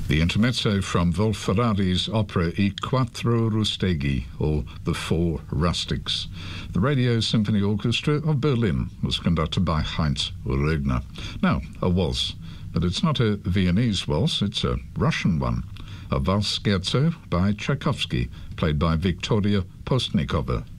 The intermezzo from Wolf-Ferrari's opera I Quattro Rusteghi, or The Four Rustics. The Radio Symphony Orchestra of Berlin was conducted by Heinz Regner. Now, a waltz, but it's not a Viennese waltz, it's a Russian one. A Valse Scherzo by Tchaikovsky, played by Viktoria Postnikova.